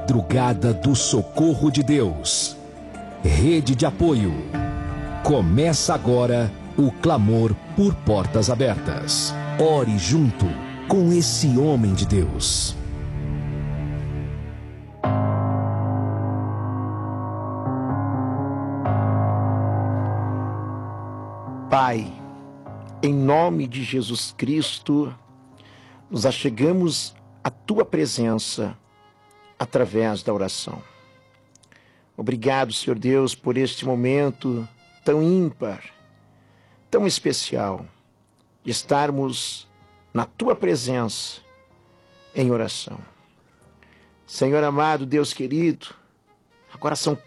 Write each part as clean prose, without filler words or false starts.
Madrugada do Socorro de Deus. Rede de apoio. Começa agora o clamor por portas abertas. Ore junto com esse homem de Deus. Pai, em nome de Jesus Cristo, nos achegamos à Tua presença através da oração. Obrigado, Senhor Deus, por este momento tão ímpar, tão especial, de estarmos na Tua presença em oração. Senhor amado, Deus querido, agora são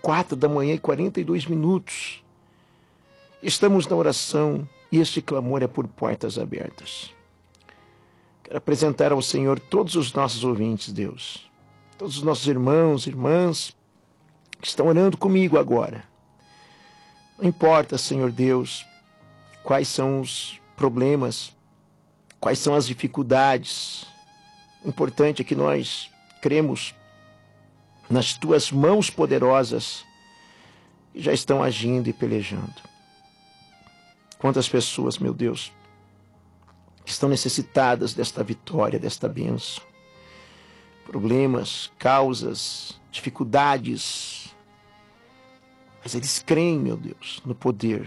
4h42. Estamos na oração e este clamor é por portas abertas. Quero apresentar ao Senhor todos os nossos ouvintes, Deus. Todos os nossos irmãos e irmãs que estão orando comigo agora. Não importa, Senhor Deus, quais são os problemas, quais são as dificuldades. O importante é que nós cremos nas Tuas mãos poderosas que já estão agindo e pelejando. Quantas pessoas, meu Deus, que estão necessitadas desta vitória, desta bênção. Problemas, causas, dificuldades. Mas eles creem, meu Deus, no poder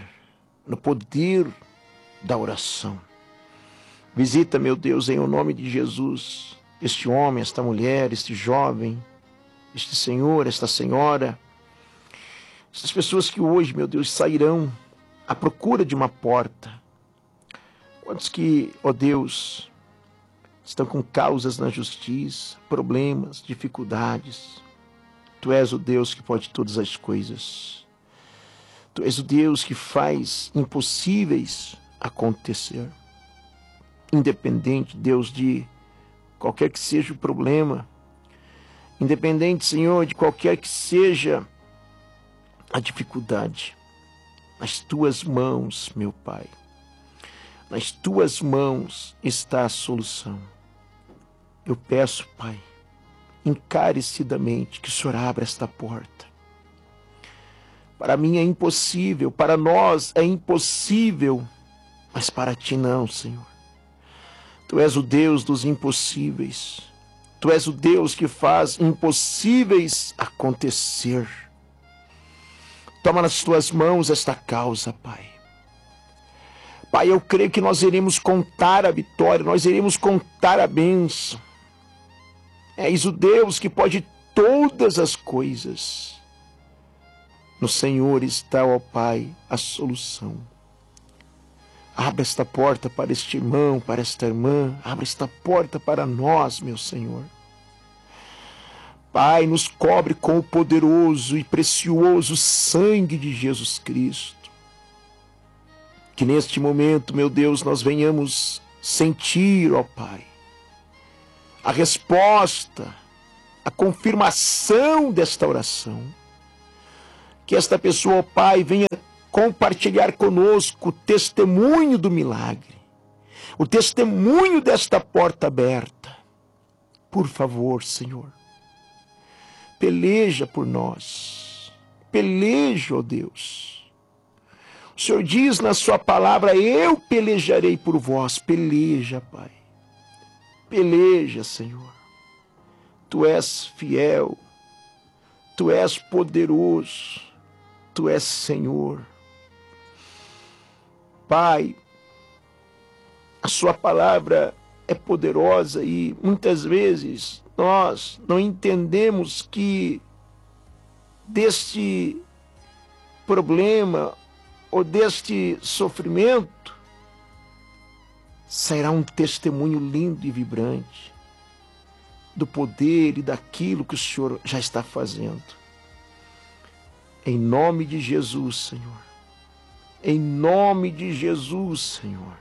da oração. Visita, meu Deus, em o nome de Jesus, este homem, esta mulher, este jovem, este senhor, esta senhora. Essas pessoas que hoje, meu Deus, sairão à procura de uma porta. Quantos que, ó Deus, estão com causas na justiça, problemas, dificuldades. Tu és o Deus que pode todas as coisas. Tu és o Deus que faz impossíveis acontecer. Independente, Deus, de qualquer que seja o problema. Independente, Senhor, de qualquer que seja a dificuldade. Nas Tuas mãos, meu Pai. Nas Tuas mãos está a solução. Eu peço, Pai, encarecidamente, que o Senhor abra esta porta. Para mim é impossível, para nós é impossível, mas para Ti não, Senhor. Tu és o Deus dos impossíveis. Tu és o Deus que faz impossíveis acontecer. Toma nas Tuas mãos esta causa, Pai. Pai, eu creio que nós iremos contar a vitória, nós iremos contar a bênção. És o Deus que pode todas as coisas. No Senhor está, ó Pai, a solução. Abra esta porta para este irmão, para esta irmã. Abra esta porta para nós, meu Senhor. Pai, nos cobre com o poderoso e precioso sangue de Jesus Cristo. Que neste momento, meu Deus, nós venhamos sentir, ó Pai, a resposta, a confirmação desta oração. Que esta pessoa, ó Pai, venha compartilhar conosco o testemunho do milagre, o testemunho desta porta aberta. Por favor, Senhor, peleja por nós, peleja, ó Deus. O Senhor diz na sua palavra, eu pelejarei por vós. Peleja, Pai. Peleja, Senhor. Tu és fiel. Tu és poderoso. Tu és Senhor. Pai, a sua palavra é poderosa e muitas vezes nós não entendemos que deste problema ou deste sofrimento, sairá um testemunho lindo e vibrante do poder e daquilo que o Senhor já está fazendo. Em nome de Jesus, Senhor. Em nome de Jesus, Senhor.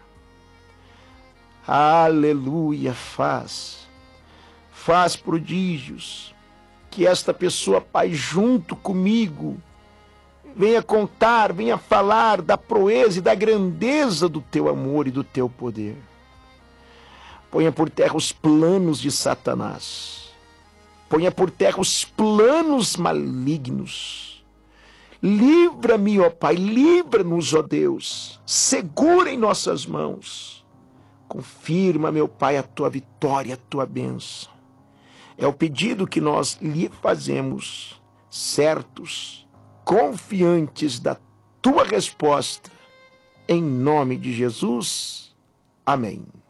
Aleluia, faz prodígios. Que esta pessoa, Pai, junto comigo, venha contar, venha falar da proeza e da grandeza do Teu amor e do Teu poder. Ponha por terra os planos de Satanás. Ponha por terra os planos malignos. Livra-me, ó Pai, livra-nos, ó Deus. Segura em nossas mãos. Confirma, meu Pai, a tua vitória, a tua bênção. É o pedido que nós lhe fazemos, certos, confiantes da tua resposta. Em nome de Jesus. Amém.